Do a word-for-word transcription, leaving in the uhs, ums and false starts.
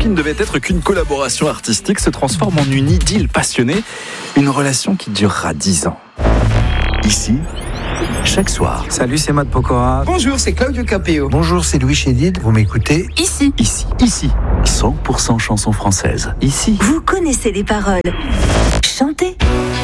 qui ne devait être qu'une collaboration artistique se transforme en une idylle passionnée, une relation qui durera dix ans. Ici, chaque soir. Salut, c'est Matt Pokora. Bonjour, c'est Claudio Capéo. Bonjour, c'est Louis Chédid. Vous m'écoutez? Ici. Ici, ici, cent pour cent chansons françaises. Ici. Vous connaissez les paroles. Chantez.